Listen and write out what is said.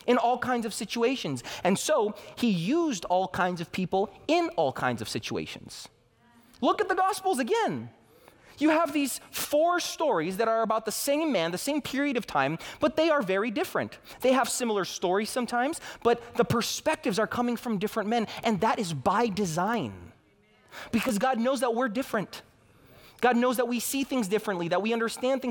in all kinds of situations. And so he used all kinds of people in all kinds of situations. Look at the Gospels again. You have these 4 stories that are about the same man, the same period of time, but they are very different. They have similar stories sometimes, but the perspectives are coming from different men, and that is by design. Because God knows that we're different. God knows that we see things differently, that we understand things